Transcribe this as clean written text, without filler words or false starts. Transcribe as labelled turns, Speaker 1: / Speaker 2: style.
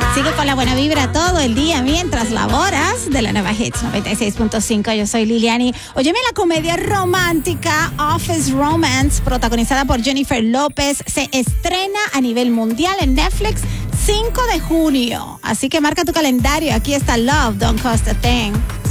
Speaker 1: Sigue con la buena vibra todo el día mientras laboras de la nueva Hits 96.5. Yo soy Liliani. Óyeme, la comedia romántica Office Romance, protagonizada por Jennifer López, se estrena a nivel mundial en Netflix 5 de junio. Así que marca tu calendario. Aquí está Love Don't Cost a Thing.